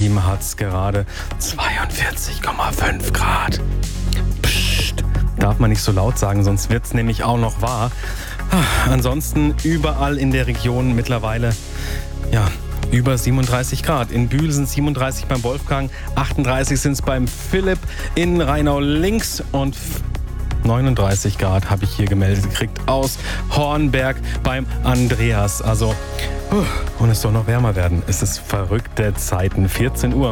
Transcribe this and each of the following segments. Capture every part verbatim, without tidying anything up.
Berlin hat es gerade zweiundvierzig Komma fünf Grad. Psst, darf man nicht so laut sagen, sonst wird es nämlich auch noch wahr. Ansonsten überall in der Region mittlerweile, ja, über siebenunddreißig Grad. In Bühl sind es siebenunddreißig beim Wolfgang, achtunddreißig sind es beim Philipp, in Rheinau links und neununddreißig Grad habe ich hier gemeldet gekriegt aus Hornberg beim Andreas. Also, und es soll noch wärmer werden. Es ist verrückte Zeiten. vierzehn Uhr.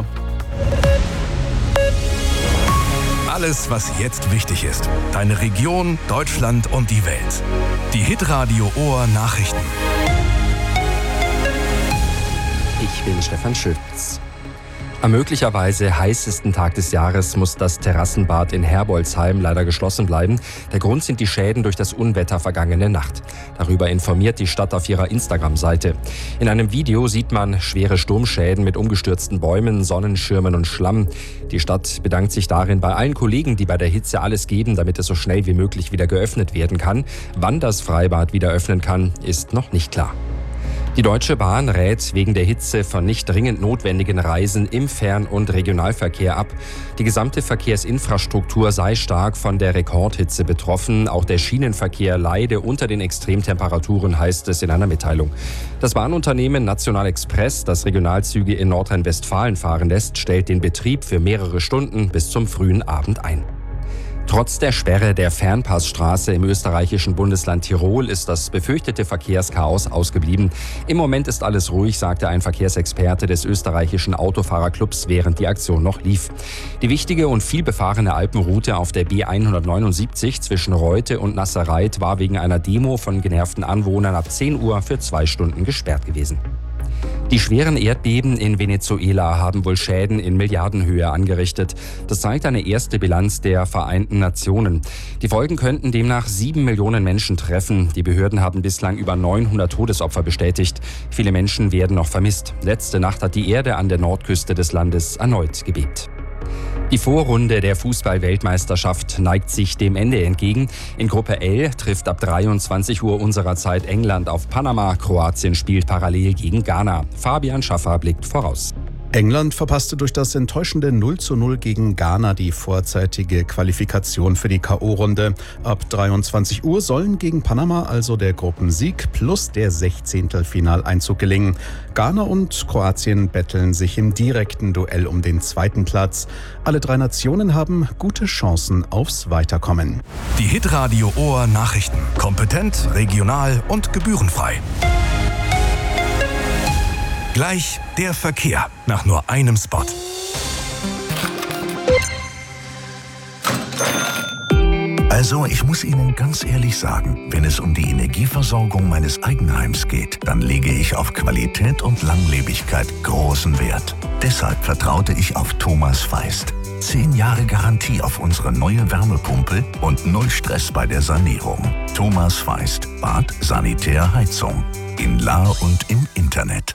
Alles, was jetzt wichtig ist. Deine Region, Deutschland und die Welt. Die Hitradio Ohr Nachrichten. Ich bin Stefan Schütz. Am möglicherweise heißesten Tag des Jahres muss das Terrassenbad in Herbolzheim leider geschlossen bleiben. Der Grund sind die Schäden durch das Unwetter vergangene Nacht. Darüber informiert die Stadt auf ihrer Instagram-Seite. In einem Video sieht man schwere Sturmschäden mit umgestürzten Bäumen, Sonnenschirmen und Schlamm. Die Stadt bedankt sich darin bei allen Kollegen, die bei der Hitze alles geben, damit es so schnell wie möglich wieder geöffnet werden kann. Wann das Freibad wieder öffnen kann, ist noch nicht klar. Die Deutsche Bahn rät wegen der Hitze von nicht dringend notwendigen Reisen im Fern- und Regionalverkehr ab. Die gesamte Verkehrsinfrastruktur sei stark von der Rekordhitze betroffen. Auch der Schienenverkehr leide unter den Extremtemperaturen, heißt es in einer Mitteilung. Das Bahnunternehmen National Express, das Regionalzüge in Nordrhein-Westfalen fahren lässt, stellt den Betrieb für mehrere Stunden bis zum frühen Abend ein. Trotz der Sperre der Fernpassstraße im österreichischen Bundesland Tirol ist das befürchtete Verkehrschaos ausgeblieben. Im Moment ist alles ruhig, sagte ein Verkehrsexperte des österreichischen Autofahrerclubs, während die Aktion noch lief. Die wichtige und vielbefahrene Alpenroute auf der B hundertneunundsiebzig zwischen Reute und Nasserreit war wegen einer Demo von genervten Anwohnern ab zehn Uhr für zwei Stunden gesperrt gewesen. Die schweren Erdbeben in Venezuela haben wohl Schäden in Milliardenhöhe angerichtet. Das zeigt eine erste Bilanz der Vereinten Nationen. Die Folgen könnten demnach sieben Millionen Menschen treffen. Die Behörden haben bislang über neunhundert Todesopfer bestätigt. Viele Menschen werden noch vermisst. Letzte Nacht hat die Erde an der Nordküste des Landes erneut gebebt. Die Vorrunde der Fußball-Weltmeisterschaft neigt sich dem Ende entgegen. In Gruppe L trifft ab dreiundzwanzig Uhr unserer Zeit England auf Panama. Kroatien spielt parallel gegen Ghana. Fabian Schaffer blickt voraus. England verpasste durch das enttäuschende null zu null gegen Ghana die vorzeitige Qualifikation für die K O-Runde. Ab dreiundzwanzig Uhr sollen gegen Panama also der Gruppensieg plus der Sechzehntelfinaleinzug gelingen. Ghana und Kroatien betteln sich im direkten Duell um den zweiten Platz. Alle drei Nationen haben gute Chancen aufs Weiterkommen. Die Hitradio Ohr Nachrichten. Kompetent, regional und gebührenfrei. Gleich der Verkehr nach nur einem Spot. Also, ich muss Ihnen ganz ehrlich sagen, wenn es um die Energieversorgung meines Eigenheims geht, dann lege ich auf Qualität und Langlebigkeit großen Wert. Deshalb vertraute ich auf Thomas Feist. Zehn Jahre Garantie auf unsere neue Wärmepumpe und null Stress bei der Sanierung. Thomas Feist, Bad, Sanitär, Heizung. In La und im Internet.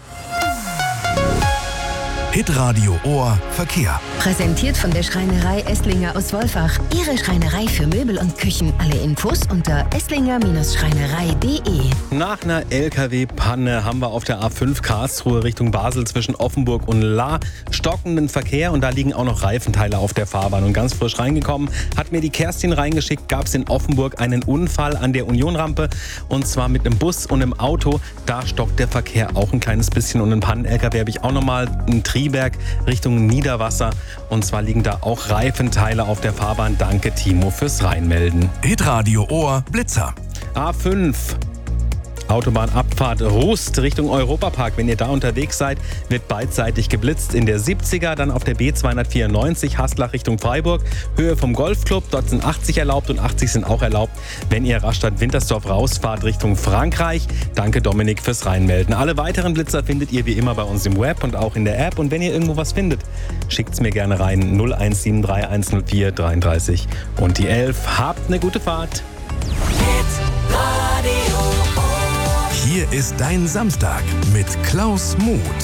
Hitradio Ohr Verkehr. Präsentiert von der Schreinerei Esslinger aus Wolfach. Ihre Schreinerei für Möbel und Küchen. Alle Infos unter esslinger Schreinerei punkt de. Nach einer L K W-Panne haben wir auf der A fünf Karlsruhe Richtung Basel zwischen Offenburg und La stockenden Verkehr und da liegen auch noch Reifenteile auf der Fahrbahn. Und ganz frisch reingekommen hat mir die Kerstin reingeschickt, gab es in Offenburg einen Unfall an der Unionrampe und zwar mit einem Bus und einem Auto. Da stockt der Verkehr auch ein kleines bisschen und ein Pannen-L K W habe ich auch nochmal einen Triberg Richtung Niederwasser. Und zwar liegen da auch Reifenteile auf der Fahrbahn. Danke, Timo, fürs Reinmelden. Hitradio Ohr Blitzer. A fünf. Autobahnabfahrt Rust Richtung Europapark. Wenn ihr da unterwegs seid, wird beidseitig geblitzt. In der siebziger, dann auf der B zweihundertvierundneunzig Haslach Richtung Freiburg. Höhe vom Golfclub, dort sind achtzig erlaubt und achtzig sind auch erlaubt, wenn ihr Rastatt-Wintersdorf rausfahrt Richtung Frankreich. Danke, Dominik, fürs Reinmelden. Alle weiteren Blitzer findet ihr wie immer bei uns im Web und auch in der App. Und wenn ihr irgendwo was findet, schickt's mir gerne rein. null eins sieben drei eins null vier dreiunddreißig und die elf. Habt eine gute Fahrt. Hier ist dein Samstag mit Klaus Muth.